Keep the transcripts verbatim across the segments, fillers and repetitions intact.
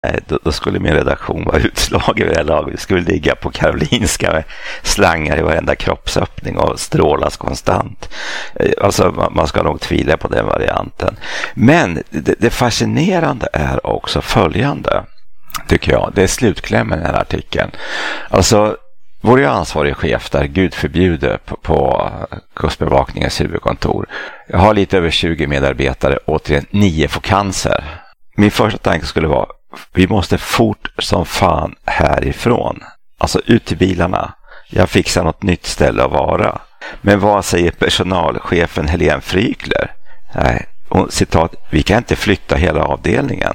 Nej, då, då skulle min redaktion vara utslagen vid det här laget. Vi skulle ligga på Karolinska med slangar i varenda kroppsöppning och strålas konstant. Alltså man, man ska nog tvivla på den varianten. Men det, det fascinerande är också följande, tycker jag. Det är slutklämmen i den här artikeln. Alltså, vår ju ansvarig chef där, Gud förbjude, på, på Kustbevakningens huvudkontor. Jag har lite över tjugo medarbetare, återigen nio får cancer. Min första tanke skulle vara, vi måste fort som fan härifrån. Alltså ut till bilarna. Jag fixar något nytt ställe att vara. Men vad säger personalchefen Helene Frykler? Nej, hon, citat, vi kan inte flytta hela avdelningen.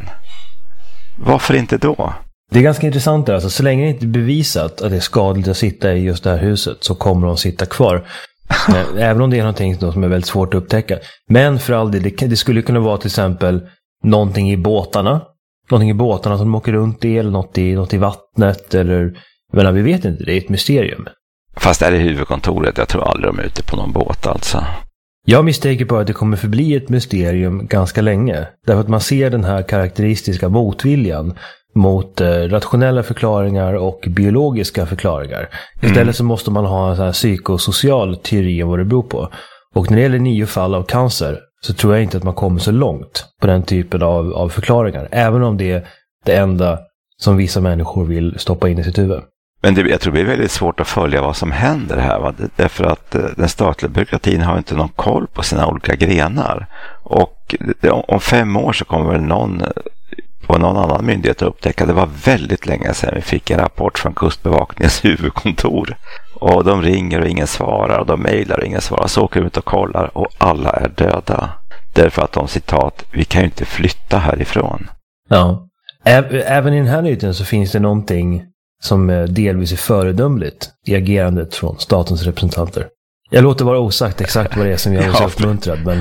Varför inte då? Det är ganska intressant där. Alltså, så länge det inte är bevisat att det är skadligt att sitta i just det här huset så kommer de sitta kvar. Även om det är någonting som är väldigt svårt att upptäcka. Men för all del, det, det skulle kunna vara till exempel någonting i båtarna. Någonting i båtarna som de åker runt i, eller något i, något i vattnet. Eller, jag menar, vi vet inte, det är ett mysterium. Fast är det huvudkontoret, jag tror aldrig de är ute på någon båt alltså. Jag misstänker på att det kommer förbli ett mysterium ganska länge. Därför att man ser den här karaktäristiska motviljan mot eh, rationella förklaringar och biologiska förklaringar. Istället mm. så måste man ha en sån här psykosocial teori om vad det beror på. Och när det gäller nio fall av cancer så tror jag inte att man kommer så långt på den typen av, av förklaringar. Även om det är det enda som vissa människor vill stoppa in i sitt huvud. Men det, jag tror det är väldigt svårt att följa vad som händer här. Va? Därför att eh, den statliga byråkratin har inte någon koll på sina olika grenar. Och det, om fem år så kommer väl någon på någon annan myndighet att upptäcka. Det var väldigt länge sedan vi fick en rapport från Kustbevakningens huvudkontor. Och de ringer och ingen svarar, och de mejlar och ingen svarar. Så åker vi ut och kollar och alla är döda. Därför att de, citat, vi kan ju inte flytta härifrån. Ja, Ä- även i den här nyheten så finns det någonting som delvis är föredömligt i agerandet från statens representanter. Jag låter vara osagt exakt vad det är som gör mig så uppmuntrad, men,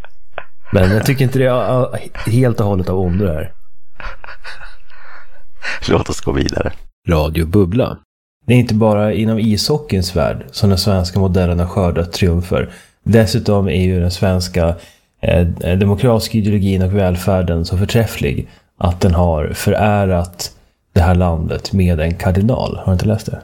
men jag tycker inte det är helt och hållet av ondo här. Låt oss gå vidare. Radio Bubbla. Det är inte bara inom ishockeyns värld som den svenska modellen har skördat triumfer. Dessutom är ju den svenska eh, demokratiska ideologin och välfärden så förträfflig att den har förärat det här landet med en kardinal. Har du inte läst det?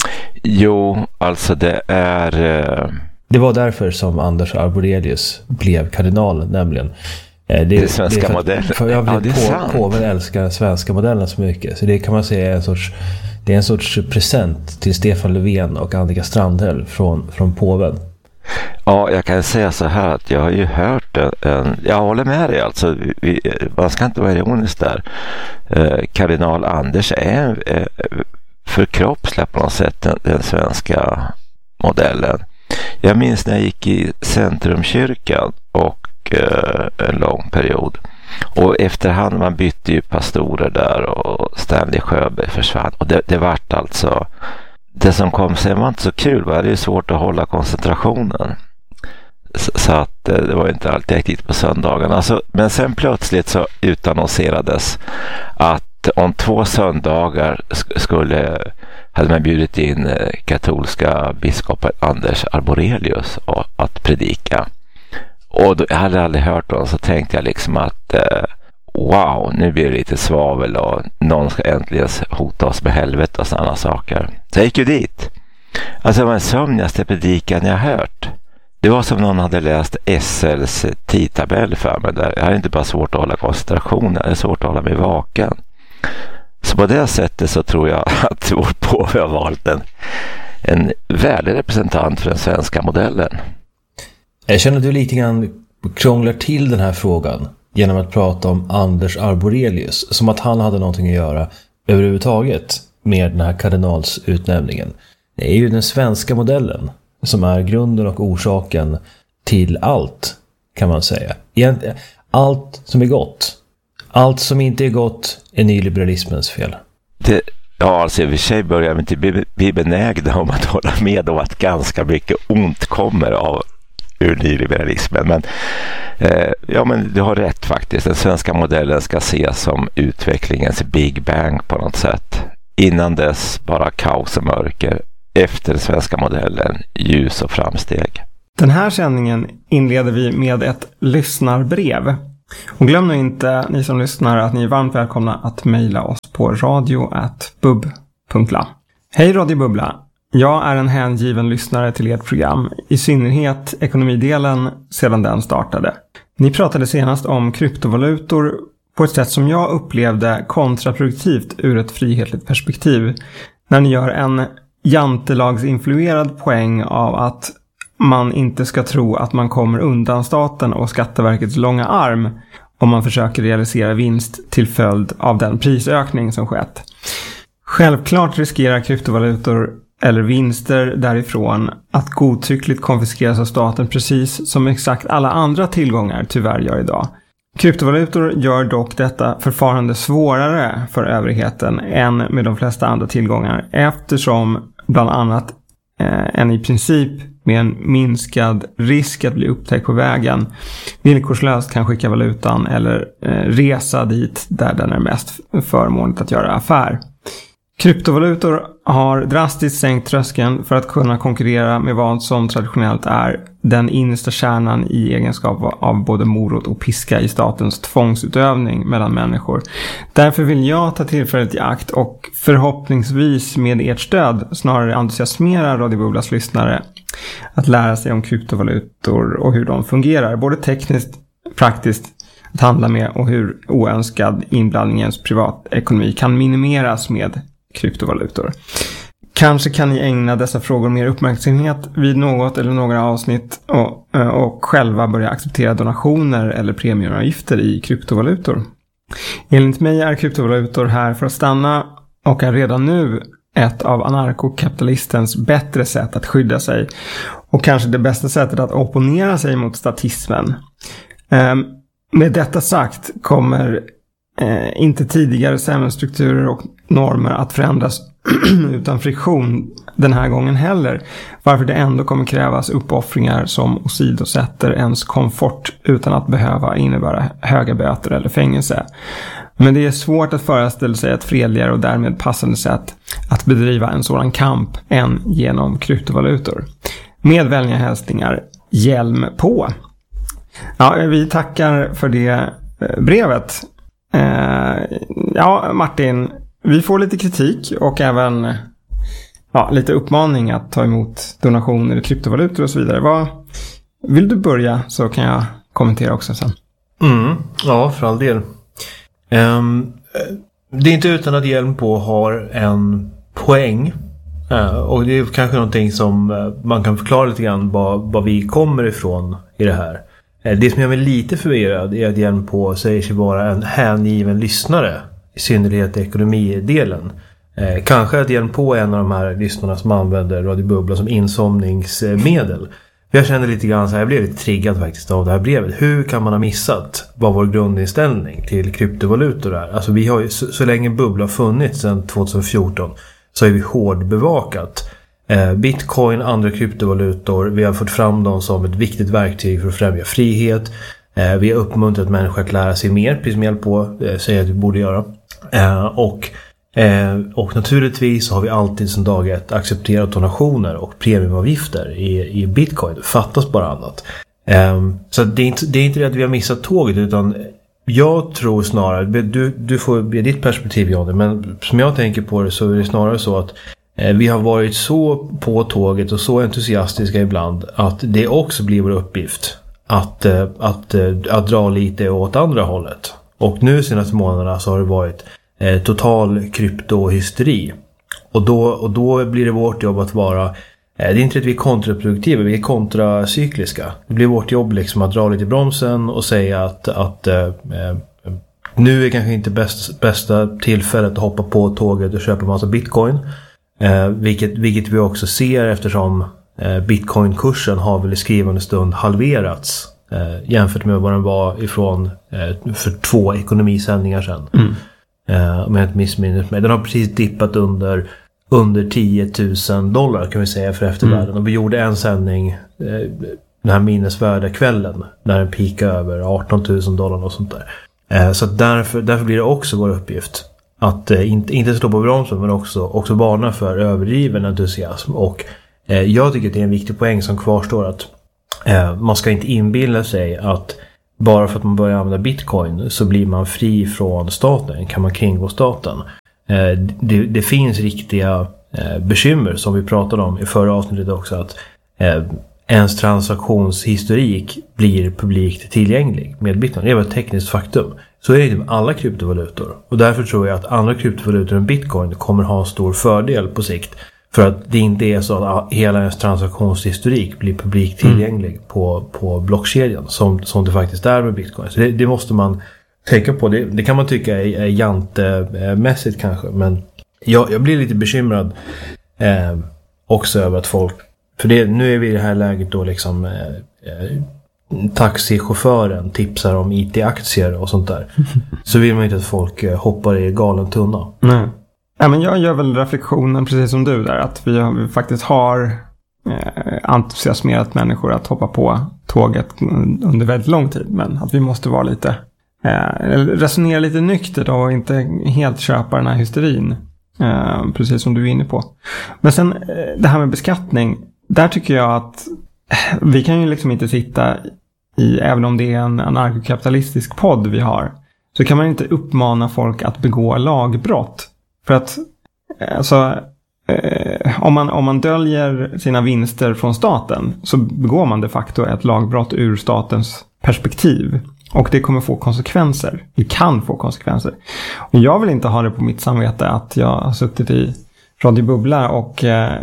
Jo, alltså det är... Eh... Det var därför som Anders Arborelius blev kardinal, nämligen. Eh, det, det är svenska det är för, modellen. För jag blev ja, på, påven älskar svenska modellen så mycket. Så det kan man säga är en sorts, det är en sorts present till Stefan Löfven och Annika Strandhäll från, från påven. Ja, jag kan säga så här att jag har ju hört en, en jag håller med dig alltså, vi, man ska inte vara ironisk där. Eh, kardinal Anders är eh, förkroppsligat på något sätt den, den svenska modellen. Jag minns när jag gick i Centrumkyrkan och eh, en lång period. Och efterhand man bytte ju pastorer där och Stanley Sjöberg försvann. Och det, det vart alltså... Det som kom sen var inte så kul. Va? Det är svårt att hålla koncentrationen. Så, så att det var inte alltid aktivt på söndagarna. Alltså, men sen plötsligt så utannonserades att om två söndagar skulle... hade man bjudit in katolska biskopen Anders Arborelius och att predika. Och då, jag hade aldrig hört om, så tänkte jag liksom att eh, wow, nu blir det lite svavel och någon ska äntligen hota oss med helvete och sådana saker. Så jag gick ju dit. Alltså det var den sömnigaste predikan jag hört. Det var som någon hade läst S L:s tidtabell för mig där. Jag hade inte bara svårt att hålla koncentrationen, det är svårt att hålla mig vaken. Så på det sättet så tror jag att vår påve har valt en, en värdig representant för den svenska modellen. Jag känner att du lite grann krånglar till den här frågan genom att prata om Anders Arborelius. Som att han hade någonting att göra överhuvudtaget med den här kardinalsutnämningen. Det är ju den svenska modellen som är grunden och orsaken till allt, kan man säga. Egentligen, allt som är gott. Allt som inte är gott är nyliberalismens fel. Det, ja, alltså i och för sig börjar vi inte bli, bli benägna om att hålla med om att ganska mycket ont kommer av ur nyliberalismen. Men, eh, ja, men du har rätt faktiskt. Den svenska modellen ska ses som utvecklingens Big Bang på något sätt. Innan dess bara kaos och mörker. Efter den svenska modellen ljus och framsteg. Den här sändningen inleder vi med ett lyssnarbrev. Och glöm nu inte, ni som lyssnar, att ni är varmt välkomna att mejla oss på radio at bub punkt la. Hej Radio Bubbla! Jag är en hängiven lyssnare till ert program, i synnerhet ekonomidelen sedan den startade. Ni pratade senast om kryptovalutor på ett sätt som jag upplevde kontraproduktivt ur ett frihetligt perspektiv, när ni gör en jantelagsinfluerad poäng av att man inte ska tro att man kommer undan staten och Skatteverkets långa arm om man försöker realisera vinst till följd av den prisökning som skett. Självklart riskerar kryptovalutor eller vinster därifrån att godtyckligt konfiskeras av staten, precis som exakt alla andra tillgångar tyvärr gör idag. Kryptovalutor gör dock detta förfarande svårare för överheten än med de flesta andra tillgångar, eftersom bland annat eh, en i princip med en minskad risk att bli upptäckt på vägen villkorslöst kan skicka valutan eller eh, resa dit där den är mest förmånligt att göra affär. Kryptovalutor har drastiskt sänkt tröskeln för att kunna konkurrera med vad som traditionellt är den innersta kärnan i egenskap av både morot och piska i statens tvångsutövning mellan människor. Därför vill jag ta tillfället i akt och förhoppningsvis med ert stöd snarare entusiasmera Radio Bubblas lyssnare att lära sig om kryptovalutor och hur de fungerar, både tekniskt, praktiskt att handla med och hur oönskad inblandning i ens privatekonomi kan minimeras med kryptovalutor. Kanske kan ni ägna dessa frågor mer uppmärksamhet vid något eller några avsnitt och, och själva börja acceptera donationer eller premieavgifter i kryptovalutor. Enligt mig är kryptovalutor här för att stanna och är redan nu ett av anarkokapitalistens bättre sätt att skydda sig och kanske det bästa sättet att opponera sig mot statismen. Um, med detta sagt kommer eh, inte tidigare samhällsstrukturer och normer att förändras utan friktion den här gången heller, varför det ändå kommer krävas uppoffringar som åsidosätter ens komfort utan att behöva innebära höga böter eller fängelse. Men det är svårt att föreställa sig ett fredligare och därmed passande sätt att bedriva en sådan kamp än genom kryptovalutor. Med vänliga hälsningar, hjälm på! Ja, vi tackar för det brevet. Eh, ja, Martin, vi får lite kritik och även ja, lite uppmaning att ta emot donationer i kryptovalutor och så vidare. Vad, vill du börja så kan jag kommentera också sen. Mm, ja, för all del. Um, det är inte utan att hjälm på har en poäng. Uh, och det är kanske någonting som uh, man kan förklara lite grann vad, vad vi kommer ifrån i det här. Uh, det som gör mig lite förvirrad är att hjälm på säger sig vara en hängiven lyssnare, i synnerhet ekonomidelen. Uh, kanske att hjälm på är en av de här lyssnarna som använder Radio Bubbla som insomningsmedel. Jag känner lite grann så här, jag blev lite triggad faktiskt av det här brevet. Hur kan man ha missat vad vår grundinställning till kryptovalutor är? Alltså vi har ju, så, så länge Bubbla funnits sedan tjugohundrafjorton så är vi hårdbevakat. Eh, Bitcoin, andra kryptovalutor, vi har fått fram dem som ett viktigt verktyg för att främja frihet. Eh, vi har uppmuntrat människor att lära sig mer, precis som hjälp på eh, säger att vi borde göra. Eh, och Eh, och naturligtvis har vi alltid sedan dag ett accepterat donationer och premiumavgifter i, i Bitcoin. Det fattas bara annat. Eh, så det är, inte, det är inte det att vi har missat tåget, utan jag tror snarare, du, du får ge ditt perspektiv Johnny, men som jag tänker på det så är det snarare så att eh, vi har varit så på tåget och så entusiastiska ibland att det också blir vår uppgift att, eh, att, eh, att dra lite åt andra hållet. Och nu senaste månaderna så har det varit total kryptohysteri. Och då, och då blir det vårt jobb att vara, det är inte att vi är kontraproduktiva, vi är kontracykliska. Det blir vårt jobb liksom att dra lite i bromsen och säga att, att eh, nu är kanske inte bäst, bästa tillfället att hoppa på tåget och köpa massa bitcoin. Eh, vilket, vilket vi också ser eftersom eh, bitcoinkursen har väl i skrivande stund halverats eh, jämfört med vad den var ifrån eh, för två ekonomisändningar sedan. Mm. Uh, om jag inte missminner mig. Den har precis dippat under under tio tusen dollar kan vi säga för eftervärlden. Mm. Och vi gjorde en sändning uh, den här minnesvärda kvällen när den peakade över arton tusen dollar och sånt där. Uh, så därför, därför blir det också vår uppgift att uh, inte, inte stå på bromsen men också, också varna för överdriven entusiasm. Och uh, jag tycker att det är en viktig poäng som kvarstår att uh, man ska inte inbilla sig att bara för att man börjar använda bitcoin så blir man fri från staten, kan man kringgå staten. Eh, det, det finns riktiga eh, bekymmer som vi pratade om i förra avsnittet också, att eh, ens transaktionshistorik blir publikt tillgänglig med bitcoin. Det är ett tekniskt faktum. Så är det med alla kryptovalutor. Och därför tror jag att andra kryptovalutor än bitcoin kommer ha en stor fördel på sikt. För att det inte är så att hela ens transaktionshistorik blir publikt tillgänglig mm. på, på blockkedjan som, som det faktiskt är med bitcoin. Så det, det måste man tänka på. Det, det kan man tycka är, är jantemässigt kanske. Men jag, jag blir lite bekymrad eh, också över att folk... För det, nu är vi i det här läget då liksom... Eh, eh, taxichauffören tipsar om I T-aktier och sånt där. Så vill man inte att folk hoppar i galen tunna. Nej. Ja, men jag gör väl reflektionen precis som du där, att vi, har, vi faktiskt har eh, entusiasmerat människor att hoppa på tåget under väldigt lång tid, men att vi måste vara lite eh, resonera lite nyktert och inte helt köpa den här hysterin, eh, precis som du är inne på. Men sen eh, det här med beskattning, där tycker jag att vi kan ju liksom inte sitta i, även om det är en anarkokapitalistisk podd vi har, så kan man inte uppmana folk att begå lagbrott. För att alltså, eh, om, man, om man döljer sina vinster från staten så begår man de facto ett lagbrott ur statens perspektiv. Och det kommer få konsekvenser. Det kan få konsekvenser. Och jag vill inte ha det på mitt samvete att jag har suttit i Radio Bubbla och eh,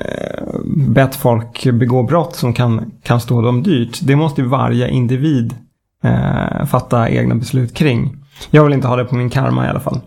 bett folk begå brott som kan, kan stå dem dyrt. Det måste ju varje individ eh, fatta egna beslut kring. Jag vill inte ha det på min karma i alla fall.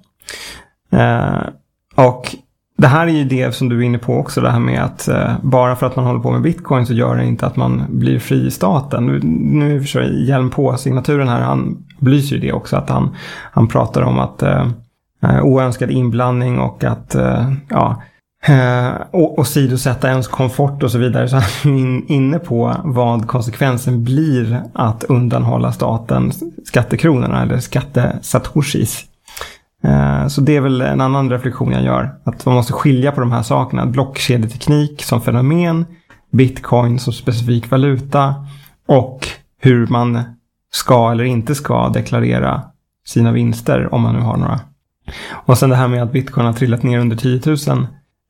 Eh, och det här är ju det som du är inne på också, det här med att eh, bara för att man håller på med bitcoin så gör det inte att man blir fri i staten. Nu, nu är det hjälm på signaturen här, han belyser ju det också, att han, han pratar om att eh, oönskad inblandning och att eh, ja, eh, och, och sidosätta ens komfort och så vidare. Så han är in, inne på vad konsekvensen blir att undanhålla staten skattekronorna eller skattesatoshis. Eh, så det är väl en annan reflektion jag gör. Att man måste skilja på de här sakerna. Blockkedjeteknik som fenomen, bitcoin som specifik valuta och hur man ska eller inte ska deklarera sina vinster om man nu har några. Och sen det här med att bitcoin har trillat ner under tio tusen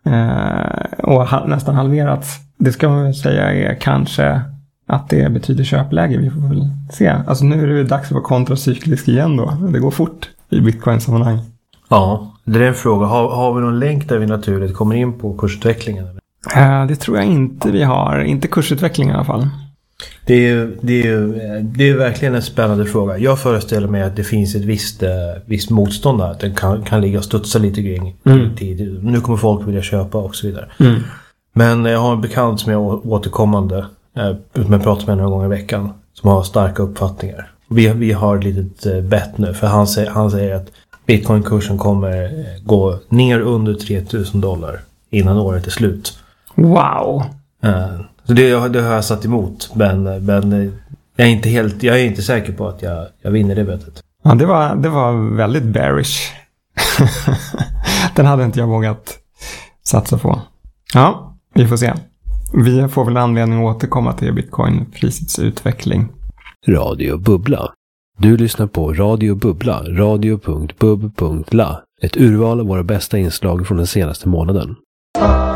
eh, och ha, nästan halverats. Det ska man väl säga är kanske att det betyder köpläge. Vi får väl se. Alltså nu är det dags att vara kontracyklisk igen då. Det går fort i bitcoin-sammanhang. Ja, det är en fråga. Har, har vi någon länk där vi naturligt kommer in på kursutvecklingen? Eh, det tror jag inte vi har. Inte kursutveckling i alla fall. Det är ju, det är ju, det är verkligen en spännande fråga. Jag föreställer mig att det finns ett visst, visst motstånd där. Att den kan, kan ligga och studsa lite kring mm. tid. Nu kommer folk vilja köpa och så vidare. Mm. Men jag har en bekant som är återkommande. Jag pratar med några gånger i veckan. Som har starka uppfattningar. Vi, vi har ett litet bett nu. För han säger, han säger att bitcoinkursen kommer gå ner under tre tusen dollar innan året är slut. Wow! Uh, Så det, det har jag satt emot. Men, men jag, är inte helt, jag är inte säker på att jag, jag vinner det bettet. Ja, det var, det var väldigt bearish. Den hade inte jag vågat satsa på. Ja, vi får se. Vi får väl anledning att återkomma till bitcoinprisets utveckling. Radio Bubbla. Du lyssnar på Radio Bubbla, radio punkt bub punkt la. Ett urval av våra bästa inslag från den senaste månaden.